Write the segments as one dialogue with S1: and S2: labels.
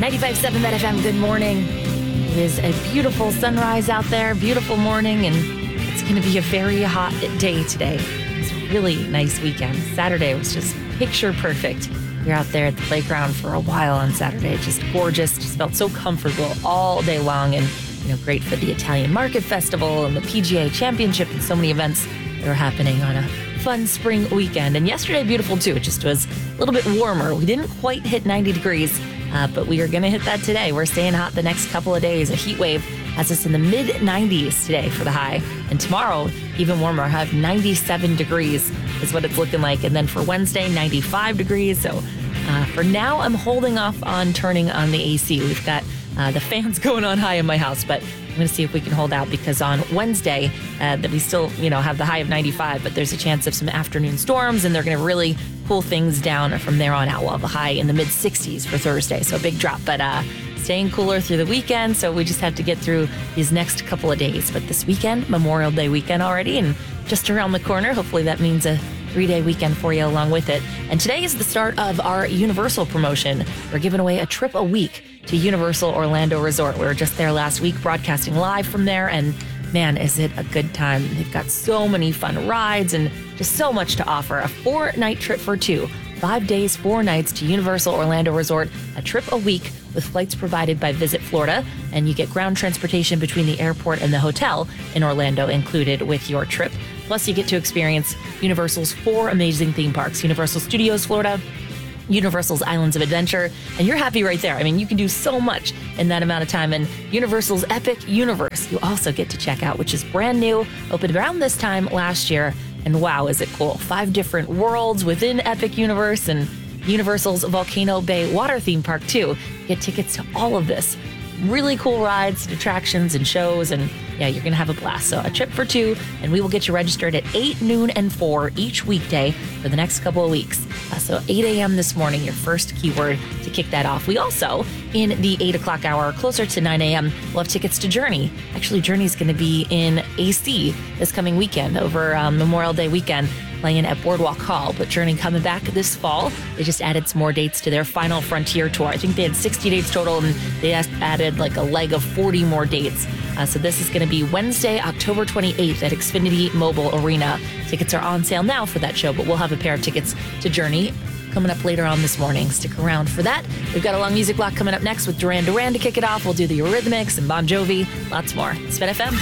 S1: 95.7 Met FM, good morning. It is a beautiful sunrise out there, beautiful morning, and it's going to be a very hot day today. It's a really nice weekend. Saturday was just picture perfect. We were out there at the playground for a while on Saturday. Just gorgeous, just felt so comfortable all day long, and great for the Italian Market Festival and the PGA Championship and so many events that are happening on a fun spring weekend. And yesterday, beautiful too. It just was a little bit warmer. We didn't quite hit 90 degrees. But we are going to hit that today. We're staying hot the next couple of days. A heat wave has us in the mid-90s today for the high. And tomorrow, even warmer, have 97 degrees is what it's looking like. And then for Wednesday, 95 degrees. So for now, I'm holding off on turning on the AC. We've got the fans going on high in my house, but I'm going to see if we can hold out, because on Wednesday that we still, have the high of 95, but there's a chance of some afternoon storms, and they're going to really cool things down from there on out. We'll have a high in the mid 60s for Thursday, so a big drop, but staying cooler through the weekend. So we just have to get through these next couple of days. But this weekend, Memorial Day weekend already, and just around the corner. Hopefully that means a 3-day weekend for you along with it. And today is the start of our Universal promotion. We're giving away a trip a week to Universal Orlando Resort. We were just there last week broadcasting live from there, and man, is it a good time. They've got so many fun rides and just so much to offer. A 4-night trip for two, 5 days, 4 nights to Universal Orlando Resort, a trip a week with flights provided by Visit Florida, and you get ground transportation between the airport and the hotel in Orlando included with your trip. Plus, you get to experience Universal's 4 amazing theme parks: Universal Studios Florida, Universal's Islands of Adventure, and you're happy right there. I mean, you can do so much in that amount of time. And Universal's Epic Universe, you also get to check out, which is brand new, opened around this time last year. And wow, is it cool. 5 different worlds within Epic Universe, and Universal's Volcano Bay water theme park too. You get tickets to all of this. Really cool rides, attractions, and shows, and yeah, you're going to have a blast. So a trip for 2, and we will get you registered at 8, noon, and 4 each weekday for the next couple of weeks. So 8 a.m. this morning, your first keyword to kick that off. We also, in the 8 o'clock hour, closer to 9 a.m., we'll have tickets to Journey. Actually, Journey's going to be in AC this coming weekend over Memorial Day weekend, playing at Boardwalk Hall. But Journey coming back this fall. They just added some more dates to their Final Frontier tour. I think they had 60 dates total, and they added like a leg of 40 more dates. So this is going to be Wednesday, October 28th at Xfinity Mobile Arena. Tickets are on sale now for that show, but we'll have a pair of tickets to Journey coming up later on this morning. Stick around for that. We've got a long music block coming up next with Duran Duran to kick it off. We'll do the Eurythmics and Bon Jovi. Lots more. It's Ben FM.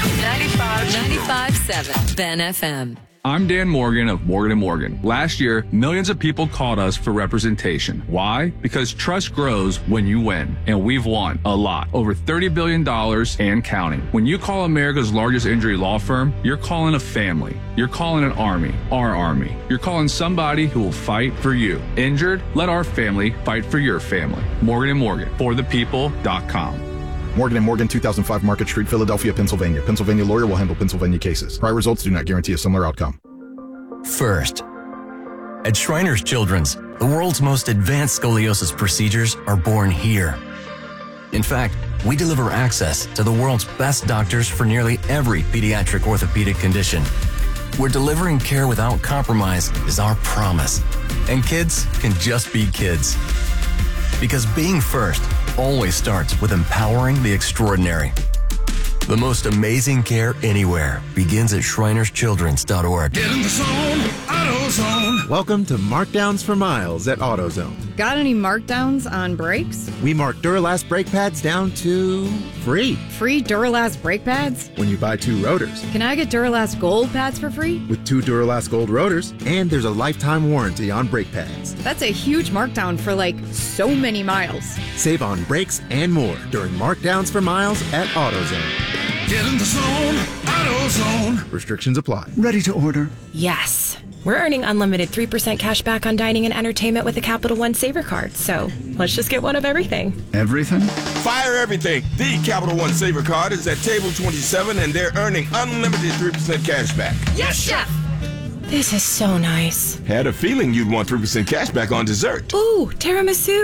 S2: 95.7 Ben FM.
S3: I'm Dan Morgan of Morgan & Morgan. Last year, millions of people called us for representation. Why? Because trust grows when you win. And we've won a lot. Over $30 billion and counting. When you call America's largest injury law firm, you're calling a family. You're calling an army. Our army. You're calling somebody who will fight for you. Injured? Let our family fight for your family. Morgan & Morgan. ForThePeople.com.
S4: Morgan & Morgan, 2005 Market Street, Philadelphia, Pennsylvania. Pennsylvania lawyer will handle Pennsylvania cases. Prior results do not guarantee a similar outcome.
S5: First, at Shriners Children's, the world's most advanced scoliosis procedures are born here. In fact, we deliver access to the world's best doctors for nearly every pediatric orthopedic condition. We're delivering care without compromise is our promise. And kids can just be kids. Because being first always starts with empowering the extraordinary. The most amazing care anywhere begins at ShrinersChildren's.org.
S6: Get in the zone, AutoZone.
S7: Welcome to Markdowns for Miles at AutoZone.
S8: Got any markdowns on brakes?
S7: We mark Duralast brake pads down to free.
S8: Free Duralast brake pads?
S7: When you buy 2 rotors.
S8: Can I get Duralast Gold pads for free?
S7: With 2 Duralast Gold rotors, and there's a lifetime warranty on brake pads.
S8: That's a huge markdown for so many miles.
S7: Save on brakes and more during Markdowns for Miles at AutoZone.
S6: Get in the zone, AutoZone.
S7: Restrictions apply.
S9: Ready to order?
S10: Yes. We're earning unlimited 3% cash back on dining and entertainment with the Capital One Saver Card, so let's just get one of everything.
S9: Everything?
S11: Fire everything. The Capital One Saver Card is at table 27, and they're earning unlimited 3% cash back.
S10: Yes, Chef! This is so nice.
S11: Had a feeling you'd want 3% cash back on dessert.
S10: Ooh, tiramisu.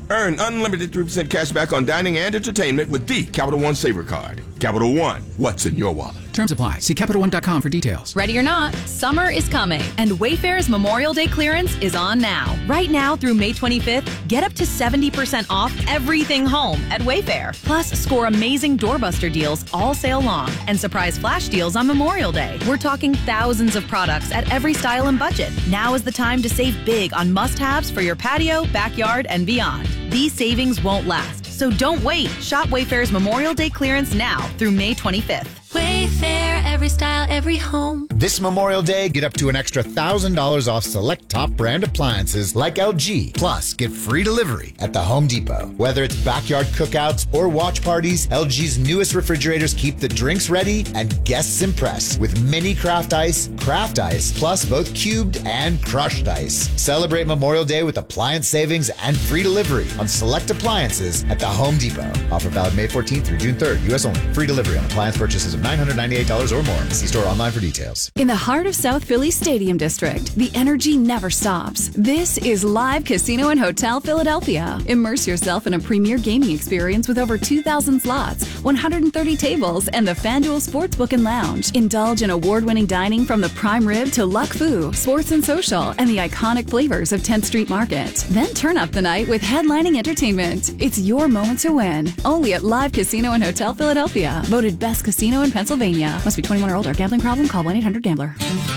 S11: Earn unlimited 3% cash back on dining and entertainment with the Capital One Saver Card. Capital One, what's in your wallet?
S2: Terms apply. See CapitalOne.com for details.
S9: Ready or not, summer is coming, and Wayfair's Memorial Day clearance is on now. Right now through May 25th, get up to 70% off everything home at Wayfair. Plus, score amazing doorbuster deals all sale long and surprise flash deals on Memorial Day. We're talking thousands of products at every style and budget. Now is the time to save big on must-haves for your patio, backyard, and beyond. These savings won't last, so don't wait. Shop Wayfair's Memorial Day clearance now through May 25th.
S12: Wayfair, every style, every home.
S13: This Memorial Day, get up to an extra $1,000 off select top brand appliances like LG. Plus, get free delivery at the Home Depot. Whether it's backyard cookouts or watch parties, LG's newest refrigerators keep the drinks ready and guests impressed with mini craft ice, plus both cubed and crushed ice. Celebrate Memorial Day with appliance savings and free delivery on select appliances at the Home Depot. Offer valid May 14th through June 3rd, U.S. only. Free delivery on appliance purchases of $998 or more. See store online for details.
S14: In the heart of South Philly Stadium District, the energy never stops. This is Live Casino and Hotel Philadelphia. Immerse yourself in a premier gaming experience with over 2,000 slots, 130 tables, and the FanDuel Sportsbook and Lounge. Indulge in award-winning dining from the prime rib to Luck Fu, sports and social, and the iconic flavors of 10th Street Market. Then turn up the night with headlining entertainment. It's your moment to win. Only at Live Casino and Hotel Philadelphia. Voted best casino in Pennsylvania. Must be 21 or older. Gambling problem? Call 1-800-GAMBLER.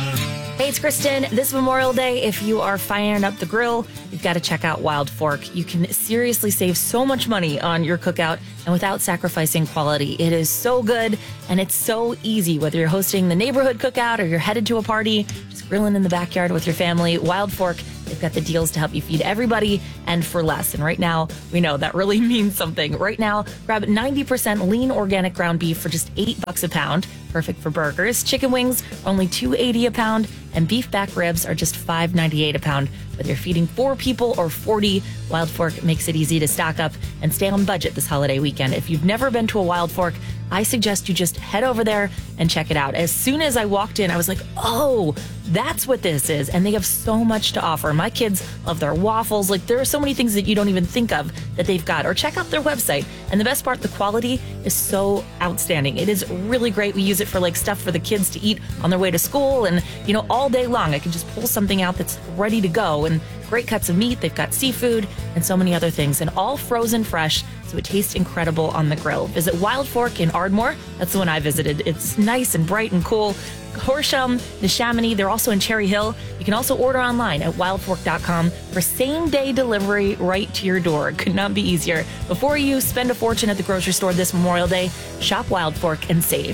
S1: Hey, it's Kristen. This Memorial Day, if you are firing up the grill, you've got to check out Wild Fork. You can seriously save so much money on your cookout and without sacrificing quality. It is so good and it's so easy. Whether you're hosting the neighborhood cookout or you're headed to a party, just grilling in the backyard with your family, Wild Fork, they've got the deals to help you feed everybody and for less. And right now, we know that really means something. Right now, grab 90% lean organic ground beef for just $8 a pound. Perfect for burgers. Chicken wings, only $2.80 a pound. And beef back ribs are just $5.98 a pound. Whether you're feeding 4 people or 40, Wild Fork makes it easy to stock up and stay on budget this holiday weekend. If you've never been to a Wild Fork, I suggest you just head over there and check it out. As soon as I walked in, I was like, oh, that's what this is. And they have so much to offer. My kids love their waffles. Like, there are so many things that you don't even think of that they've got. Or check out their website. And the best part, the quality is so outstanding. It is really great. We use it for like stuff for the kids to eat on their way to school. And, you know, all day long, I can just pull something out that's ready to go. And great cuts of meat. They've got seafood and so many other things. And all frozen fresh, so it tastes incredible on the grill. Visit Wild Fork in Ardmore. That's the one I visited. It's nice and bright and cool. Horsham, Neshaminy, they're also in Cherry Hill. You can also order online at wildfork.com for same-day delivery right to your door. Could not be easier. Before you spend a fortune at the grocery store this Memorial Day, shop Wild Fork and save.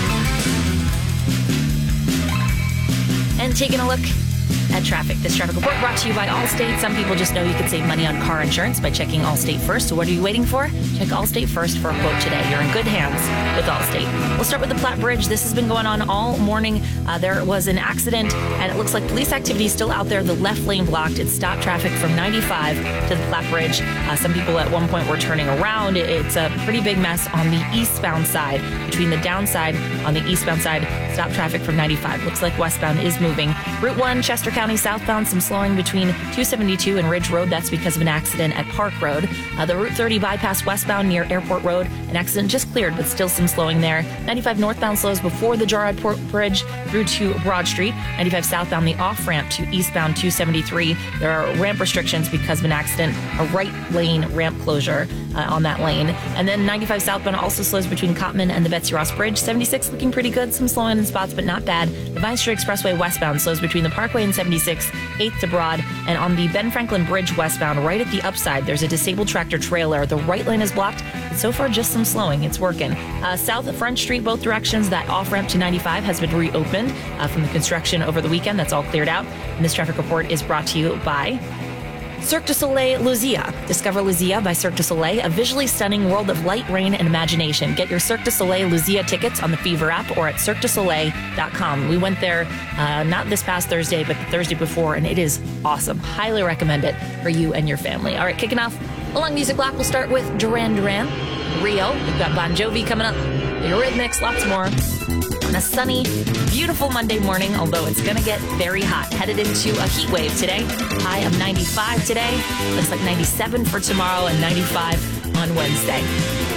S1: And taking a look at traffic. This traffic report brought to you by Allstate. Some people just know you could save money on car insurance by checking Allstate first. So what are you waiting for? Check Allstate first for a quote today. You're in good hands with Allstate. We'll start with the Platte Bridge. This has been going on all morning. There was an accident, and it looks like police activity is still out there. The left lane blocked. It stopped traffic from 95 to the Platte Bridge. Some people at one point were turning around. It's a pretty big mess on the eastbound side. Between the downside on the eastbound side, stop traffic from 95. Looks like westbound is moving. Route 1, Chester County southbound, some slowing between 272 and Ridge Road. That's because of an accident at Park Road. The Route 30 bypass westbound near Airport Road. An accident just cleared, but still some slowing there. 95 northbound slows before the Jarrod Bridge through to Broad Street. 95 southbound, the off-ramp to eastbound 273. There are ramp restrictions because of an accident, a right lane ramp closure on that lane. And then 95 southbound also slows between Cottman and the Betsy Ross Bridge. 76 looking pretty good, some slowing in spots, but not bad. The Vine Street Expressway westbound slows between the Parkway and 76, 8th to Broad. And on the Ben Franklin Bridge westbound, right at the upside, there's a disabled tractor trailer. The right lane is blocked, but so far just some slowing. It's working. South of Front Street, both directions, that off-ramp to 95 has been reopened from the construction over the weekend. That's all cleared out. And this traffic report is brought to you by Cirque du Soleil Luzia. Discover Luzia by Cirque du Soleil, a visually stunning world of light, rain, and imagination. Get your Cirque du Soleil Luzia tickets on the Fever app or at cirquedusoleil.com. We went there not this past Thursday, but the Thursday before, and it is awesome. Highly recommend it for you and your family. All right, kicking off along Music Block, we'll start with Duran Duran, Rio. We've got Bon Jovi coming up, the Eurythmics, lots more. on a sunny, beautiful Monday morning, although it's going to get very hot. Headed into a heat wave today. High of 95 today. Looks like 97 for tomorrow and 95 on Wednesday.